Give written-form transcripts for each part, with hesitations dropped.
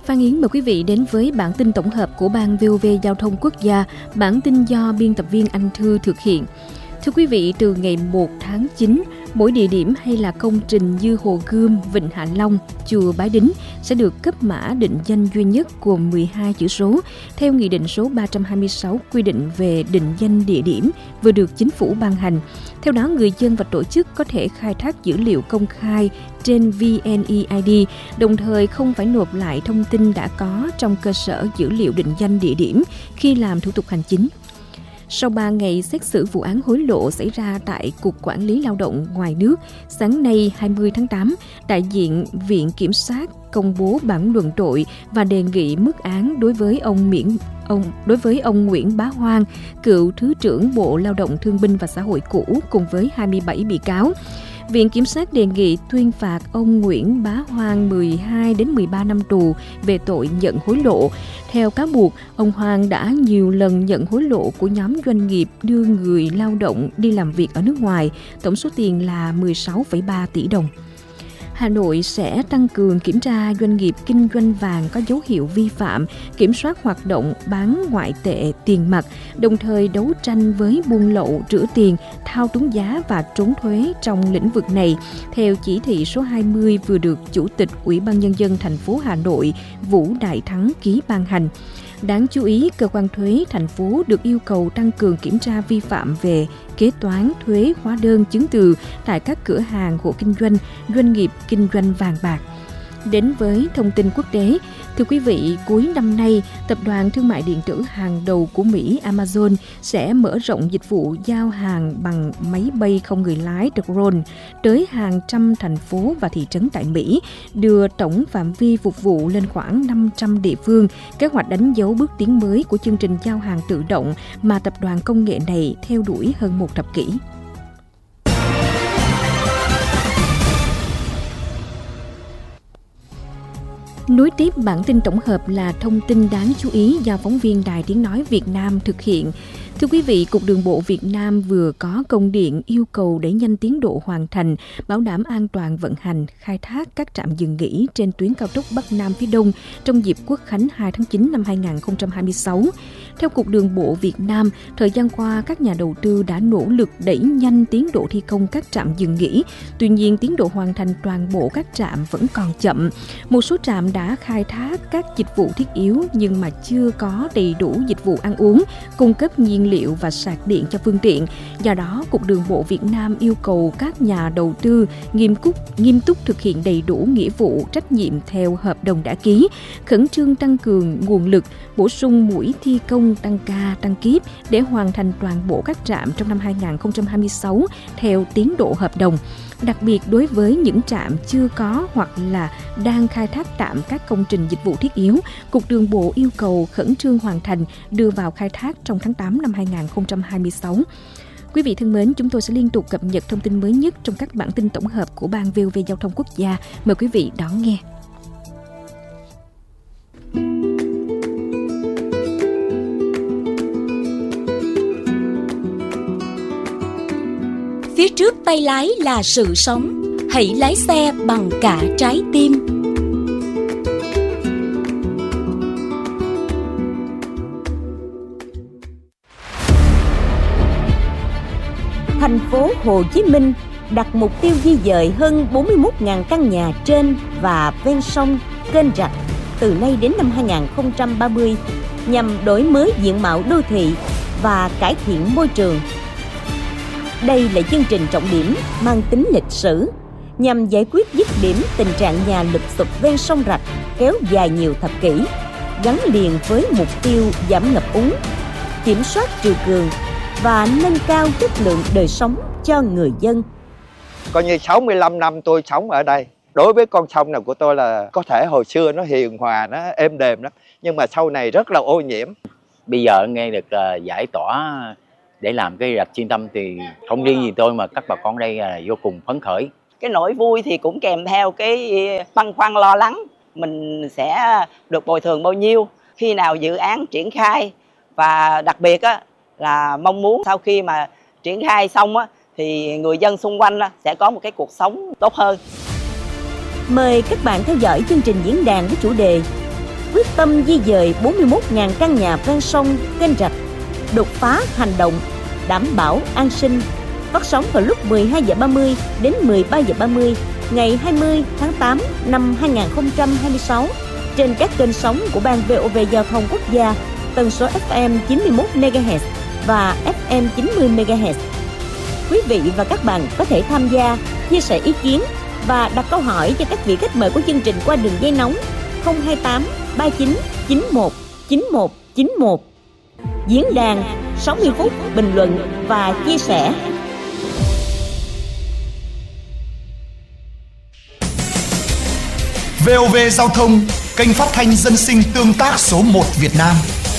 Phan Yến mời quý vị đến với bản tin tổng hợp của Ban VOV Giao thông Quốc gia, bản tin do biên tập viên Anh Thư thực hiện. Thưa quý vị, từ ngày 1 tháng 9, mỗi địa điểm hay là công trình như Hồ Gươm, Vịnh Hạ Long, Chùa Bái Đính sẽ được cấp mã định danh duy nhất gồm 12 chữ số theo Nghị định số 326 quy định về định danh địa điểm vừa được Chính phủ ban hành. Theo đó, người dân và tổ chức có thể khai thác dữ liệu công khai trên VNeID, đồng thời không phải nộp lại thông tin đã có trong cơ sở dữ liệu định danh địa điểm khi làm thủ tục hành chính. Sau 3 ngày xét xử vụ án hối lộ xảy ra tại Cục Quản lý Lao động ngoài nước, sáng nay 20 tháng 8, đại diện Viện Kiểm sát công bố bản luận tội và đề nghị mức án đối với ông Nguyễn Bá Hoang, cựu Thứ trưởng Bộ Lao động Thương binh và Xã hội cũ cùng với 27 bị cáo. Viện Kiểm sát đề nghị tuyên phạt ông Nguyễn Bá Hoang 12 đến 13 năm tù về tội nhận hối lộ. Theo cáo buộc, ông Hoang đã nhiều lần nhận hối lộ của nhóm doanh nghiệp đưa người lao động đi làm việc ở nước ngoài, tổng số tiền là 16,3 tỷ đồng. Hà Nội sẽ tăng cường kiểm tra doanh nghiệp kinh doanh vàng có dấu hiệu vi phạm, kiểm soát hoạt động bán ngoại tệ tiền mặt, đồng thời đấu tranh với buôn lậu, rửa tiền, thao túng giá và trốn thuế trong lĩnh vực này, theo chỉ thị số 20 vừa được Chủ tịch Ủy ban Nhân dân thành phố Hà Nội Vũ Đại Thắng ký ban hành. Đáng chú ý, cơ quan thuế thành phố được yêu cầu tăng cường kiểm tra vi phạm về kế toán, thuế, hóa đơn, chứng từ tại các cửa hàng, hộ kinh doanh, doanh nghiệp kinh doanh vàng bạc. Đến với thông tin quốc tế, thưa quý vị, cuối năm nay, tập đoàn thương mại điện tử hàng đầu của Mỹ Amazon sẽ mở rộng dịch vụ giao hàng bằng máy bay không người lái drone tới hàng trăm thành phố và thị trấn tại Mỹ, đưa tổng phạm vi phục vụ lên khoảng 500 địa phương. Kế hoạch đánh dấu bước tiến mới của chương trình giao hàng tự động mà tập đoàn công nghệ này theo đuổi hơn một thập kỷ. Nối tiếp bản tin tổng hợp là thông tin đáng chú ý do phóng viên Đài Tiếng Nói Việt Nam thực hiện. Thưa quý vị, Cục Đường bộ Việt Nam vừa có công điện yêu cầu đẩy nhanh tiến độ hoàn thành, bảo đảm an toàn vận hành, khai thác các trạm dừng nghỉ trên tuyến cao tốc Bắc Nam phía Đông trong dịp Quốc khánh 2 tháng 9 năm 2026. Theo Cục Đường bộ Việt Nam, thời gian qua các nhà đầu tư đã nỗ lực đẩy nhanh tiến độ thi công các trạm dừng nghỉ. Tuy nhiên, tiến độ hoàn thành toàn bộ các trạm vẫn còn chậm. Một số trạm đã khai thác các dịch vụ thiết yếu nhưng mà chưa có đầy đủ dịch vụ ăn uống, cung cấp nhiên liệu và sạc điện cho phương tiện. Do đó, Cục Đường bộ Việt Nam yêu cầu các nhà đầu tư nghiêm túc thực hiện đầy đủ nghĩa vụ, trách nhiệm theo hợp đồng đã ký, khẩn trương tăng cường nguồn lực, bổ sung mũi thi công tăng ca, tăng kíp để hoàn thành toàn bộ các trạm trong năm 2026 theo tiến độ hợp đồng. Đặc biệt đối với những trạm chưa có hoặc là đang khai thác tạm các công trình dịch vụ thiết yếu, Cục Đường bộ yêu cầu khẩn trương hoàn thành, đưa vào khai thác trong tháng 8 năm 2026. Quý vị thân mến, chúng tôi sẽ liên tục cập nhật thông tin mới nhất trong các bản tin tổng hợp của Ban VOV Giao thông Quốc gia. Mời quý vị đón nghe. Phía trước tay lái là sự sống, hãy lái xe bằng cả trái tim. Thành phố Hồ Chí Minh đặt mục tiêu di dời hơn 41.000 căn nhà trên và ven sông, kênh rạch từ nay đến năm 2030 nhằm đổi mới diện mạo đô thị và cải thiện môi trường. Đây là chương trình trọng điểm mang tính lịch sử nhằm giải quyết dứt điểm tình trạng nhà lụp xụp ven sông rạch kéo dài nhiều thập kỷ, gắn liền với mục tiêu giảm ngập úng, kiểm soát triều cường và nâng cao chất lượng đời sống cho người dân. Coi như 65 năm tôi sống ở đây. Đối với con sông này của tôi là có thể hồi xưa nó hiền hòa, nó êm đềm lắm, nhưng mà sau này rất là ô nhiễm. Bây giờ nghe được giải tỏa để làm cái rạch xuyên tâm thì không riêng gì tôi mà các bà con đây vô cùng phấn khởi. Cái nỗi vui thì cũng kèm theo cái băn khoăn lo lắng, mình sẽ được bồi thường bao nhiêu, khi nào dự án triển khai, và đặc biệt là mong muốn sau khi mà triển khai xong thì người dân xung quanh sẽ có một cái cuộc sống tốt hơn. Mời các bạn theo dõi chương trình diễn đàn với chủ đề quyết tâm di dời 41.000 căn nhà ven sông, kênh rạch, đột phá hành động đảm bảo an sinh, phát sóng vào lúc 12:30 đến 13:30 ngày 20 tháng 8 năm 2026 trên các kênh sóng của Ban VOV Giao thông Quốc gia, tần số FM 91 MHz và FM 90 MHz. Quý vị và các bạn có thể tham gia, chia sẻ ý kiến và đặt câu hỏi cho các vị khách mời của chương trình qua đường dây nóng 028 39 91 91 91. Diễn đàn 60 phút bình luận và chia sẻ. VOV Giao thông, kênh phát thanh dân sinh tương tác số 1 Việt Nam.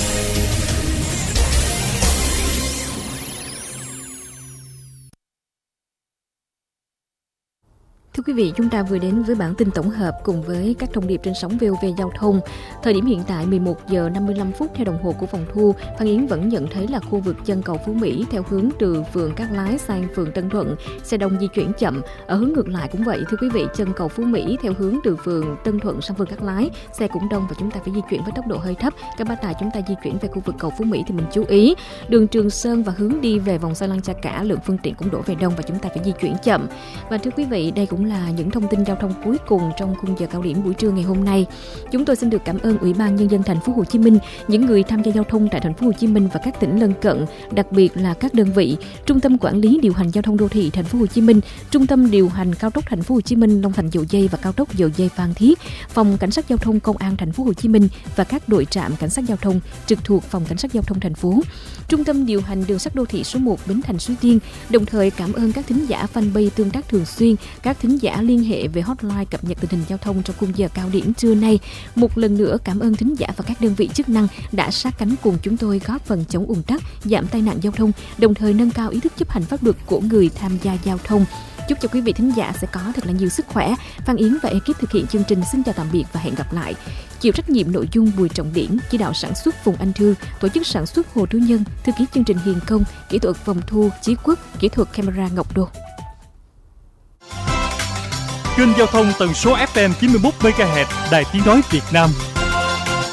Thưa quý vị, chúng ta vừa đến với bản tin tổng hợp cùng với các thông điệp trên sóng VOV Giao thông. Thời điểm hiện tại 11 giờ 55 phút theo đồng hồ của phòng thu, Phan Yến vẫn nhận thấy là khu vực chân cầu Phú Mỹ theo hướng từ phường Cát Lái sang phường Tân Thuận, xe đông di chuyển chậm. Ở hướng ngược lại cũng vậy, thưa quý vị, chân cầu Phú Mỹ theo hướng từ phường Tân Thuận sang phường Cát Lái, xe cũng đông và chúng ta phải di chuyển với tốc độ hơi thấp. Các bác tài chúng ta di chuyển về khu vực cầu Phú Mỹ thì mình chú ý. Đường Trường Sơn và hướng đi về vòng xoay Lăng Cha Cả, lượng phương tiện cũng đổ về đông và chúng ta phải di chuyển chậm. Và thưa quý vị, đây cũng là những thông tin giao thông cuối cùng trong khung giờ cao điểm buổi trưa ngày hôm nay. Chúng tôi xin được cảm ơn Ủy ban Nhân dân thành phố Hồ Chí Minh, những người tham gia giao thông tại thành phố Hồ Chí Minh và các tỉnh lân cận, đặc biệt là các đơn vị Trung tâm Quản lý điều hành giao thông đô thị thành phố Hồ Chí Minh, Trung tâm điều hành cao tốc thành phố Hồ Chí Minh Long Thành Dầu Giây và cao tốc Dầu Giây Phan Thiết, Phòng Cảnh sát giao thông Công an thành phố Hồ Chí Minh và các đội trạm cảnh sát giao thông trực thuộc Phòng Cảnh sát giao thông thành phố, Trung tâm điều hành đường sắt đô thị số 1 Bến Thành Suối Tiên. Đồng thời cảm ơn các thính giả fanpage tương tác thường xuyên, các thính giả liên hệ về hotline cập nhật tình hình giao thông trong khung giờ cao điểm trưa nay. Một lần nữa cảm ơn thính giả và các đơn vị chức năng đã sát cánh cùng chúng tôi góp phần chống ùn tắc, giảm tai nạn giao thông, đồng thời nâng cao ý thức chấp hành pháp luật của người tham gia giao thông. Chúc cho quý vị thính giả sẽ có thật là nhiều sức khỏe. Phan Yến và ekip thực hiện chương trình xin chào tạm biệt và hẹn gặp lại. Chịu trách nhiệm nội dung Bùi Trọng Điển, chỉ đạo sản xuất Phùng Anh Thư, tổ chức sản xuất Hồ Tú Nhân, thư ký chương trình Hiền Công, kỹ thuật phòng thu Chí Quốc, kỹ thuật camera Ngọc Đô. Kênh giao thông tần số FM 91 MHz, Đài Tiếng nói Việt Nam.